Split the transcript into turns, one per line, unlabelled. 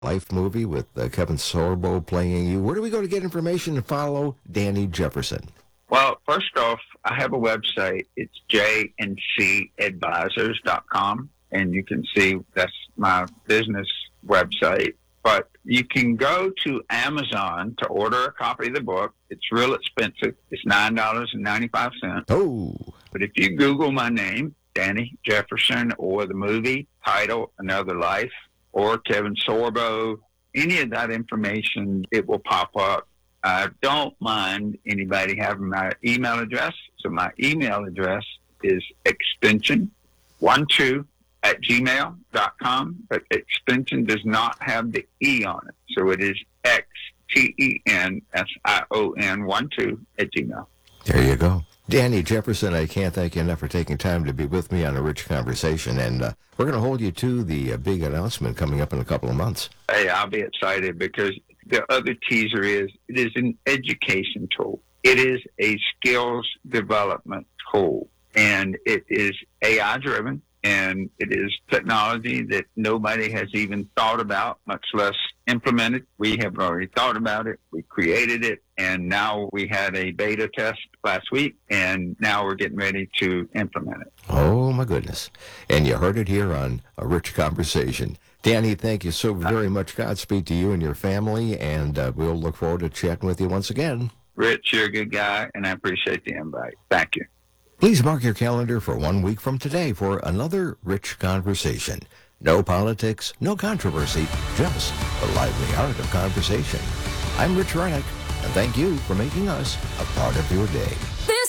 Life movie with Kevin Sorbo playing you. Where do we go to get information to follow Danny Jefferson?
Well, first off, I have a website. It's jncadvisors.com, and you can see that's my business website. But you can go to Amazon to order a copy of the book. It's real expensive. It's $9.95.
Oh.
But if you Google my name, Danny Jefferson, or the movie title, Another Life, or Kevin Sorbo, any of that information, it will pop up. I don't mind anybody having my email address. So my email address is extension12@gmail.com, but extension does not have the E on it. So it is XTENSION12@gmail.
There you go. Danny Jefferson, I can't thank you enough for taking time to be with me on a rich conversation. And we're going to hold you to the big announcement coming up in a couple of months.
Hey, I'll be excited because the other teaser is it is an education tool. It is a skills development tool. And it is AI-driven. And it is technology that nobody has even thought about, much less implemented. We have already thought about it. We created it. And now we had a beta test last week. And now we're getting ready to implement it.
Oh, my goodness. And you heard it here on A Rich Conversation. Danny, thank you so very much. Godspeed to you and your family. And we'll look forward to chatting with you once again.
Rich, you're a good guy, and I appreciate the invite. Thank you.
Please mark your calendar for 1 week from today for another rich conversation. No politics, no controversy, just the lively art of conversation. I'm Rich Ronick, and thank you for making us a part of your day.